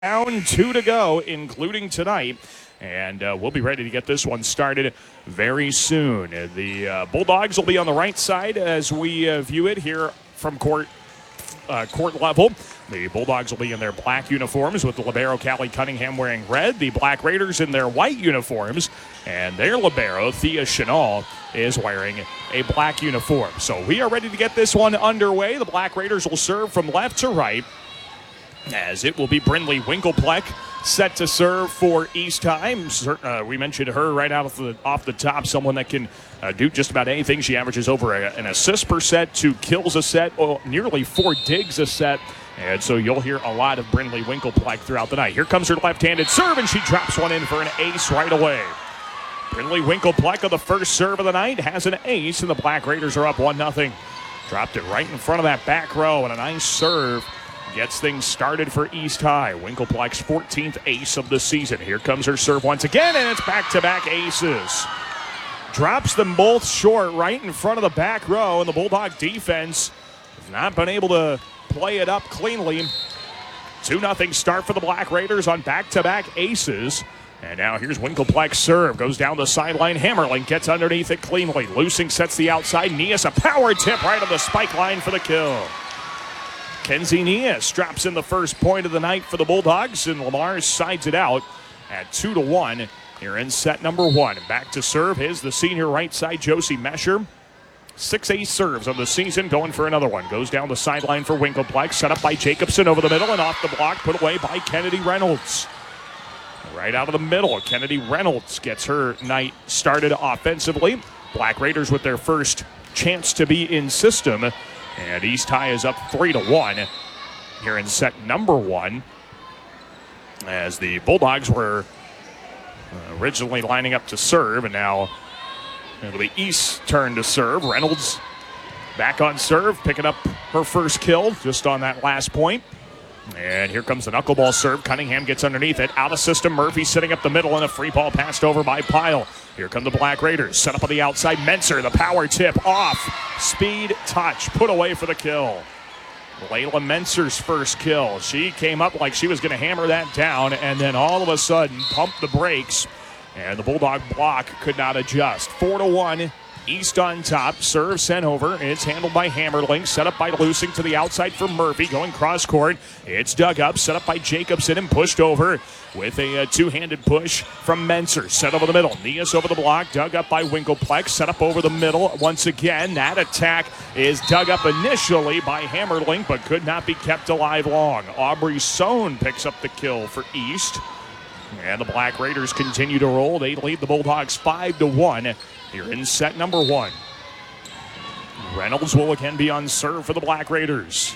Down 2 to go, including tonight. And we'll be ready to get this one started very soon. The Bulldogs will be on the right side as we view it here from court level. The Bulldogs will be in their black uniforms with the libero Callie Cunningham wearing red. The Black Raiders in their white uniforms. And their libero, Thea Chenal, is wearing a black uniform. So we are ready to get this one underway. The Black Raiders will serve from left to right, as it will be Brindley Winkelpleck set to serve for East High. We mentioned her right out off the top, someone that can do just about anything. She averages over an assist per set, 2 kills a set, nearly 4 digs a set. And so you'll hear a lot of Brindley Winkelpleck throughout the night. Here comes her left-handed serve, and she drops one in for an ace right away. Brindley Winkelpleck on the first serve of the night has an ace, and the Black Raiders are up 1-0. Dropped it right in front of that back row, and a nice serve gets things started for East High. Winkelpleck's 14th ace of the season. Here comes her serve once again, and it's back-to-back aces. Drops them both short right in front of the back row, and the Bulldog defense has not been able to play it up cleanly. 2-0 start for the Black Raiders on back-to-back aces. And now here's Winkelpleck's serve. Goes down the sideline. Hammerling gets underneath it cleanly. Loosing sets the outside. Nias a power tip right on the spike line for the kill. Kenzie Nias drops in the first point of the night for the Bulldogs, and Lamar sides it out at 2-1 here in set number 1. Back to serve is the senior right side, Josie Mesher. 6 ace serves of the season, going for another one. Goes down the sideline for Winkelpleck, set up by Jacobson over the middle, and off the block, put away by Kennedy Reynolds. Right out of the middle, Kennedy Reynolds gets her night started offensively. Black Raiders with their first chance to be in system. And East High is up 3-1 here in set number 1, as the Bulldogs were originally lining up to serve, and now it'll be East's turn to serve. Reynolds back on serve, picking up her first kill just on that last point. And here comes the knuckleball serve. Cunningham gets underneath it. Out of system. Murphy sitting up the middle, and a free ball passed over by Pyle. Here come the Black Raiders. Set up on the outside. Menser, the power tip off. Speed touch. Put away for the kill. Layla Menser's first kill. She came up like she was going to hammer that down, and then all of a sudden pumped the brakes. And the Bulldog block could not adjust. 4-1. East on top, serve sent over. It's handled by Hammerling, set up by Loosing to the outside for Murphy, going cross court. It's dug up, set up by Jacobson and pushed over with a two-handed push from Menser. Set over the middle, Nias over the block, dug up by Winkelpleck, set up over the middle once again. That attack is dug up initially by Hammerling, but could not be kept alive long. Aubrey Sohn picks up the kill for East. And the Black Raiders continue to roll. They lead the Bulldogs 5-1 here in set number 1. Reynolds will again be on serve for the Black Raiders.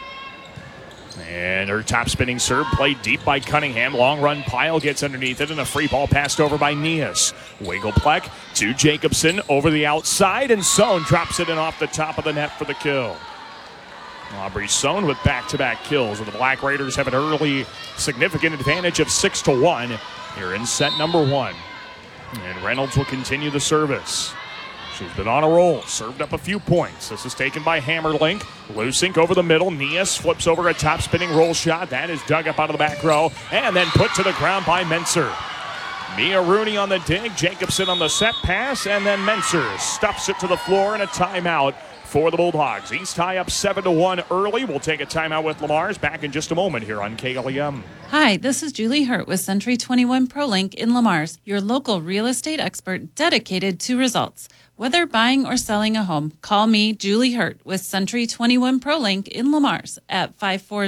And her top spinning serve played deep by Cunningham. Long run Pyle gets underneath it, and a free ball passed over by Nias. Winkelpleck to Jacobson over the outside, and Sohn drops it in off the top of the net for the kill. Aubrey Sohn with back-to-back kills, and the Black Raiders have an early significant advantage of 6-1 here in set number 1. And Reynolds will continue the service. She's been on a roll, served up a few points. This is taken by Hammerlink. Loosink over the middle. Nias flips over a top spinning roll shot. That is dug up out of the back row and then put to the ground by Menser. Mia Rooney on the dig, Jacobson on the set pass, and then Menser stuffs it to the floor, and a timeout for the Bulldogs. East High up 7-1 early. We'll take a timeout with Lamar's. Back in just a moment here on KLEM. Hi, this is Julie Hurt with Century 21 ProLink in Lamar's, your local real estate expert dedicated to results. Whether buying or selling a home, call me, Julie Hurt, with Century 21 ProLink in Lamar's at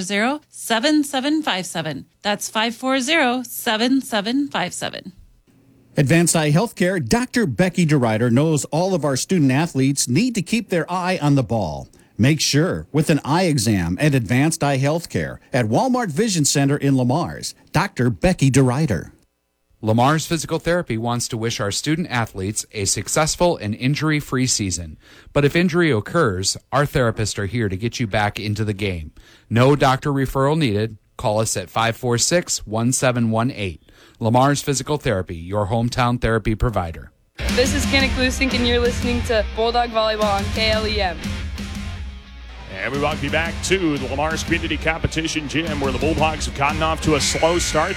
540-7757. That's 540-7757. Advanced Eye Healthcare, Dr. Becky DeRuyter knows all of our student athletes need to keep their eye on the ball. Make sure with an eye exam at Advanced Eye Healthcare at Walmart Vision Center in Lamar's. Dr. Becky DeRuyter. Lamar's Physical Therapy wants to wish our student athletes a successful and injury-free season. But if injury occurs, our therapists are here to get you back into the game. No doctor referral needed. Call us at 546-1718. Lamar's Physical Therapy, your hometown therapy provider. This is Kennick Lusink, and you're listening to Bulldog Volleyball on KLEM. And we welcome you back to the Lamar's Community Competition Gym, where the Bulldogs have gotten off to a slow start.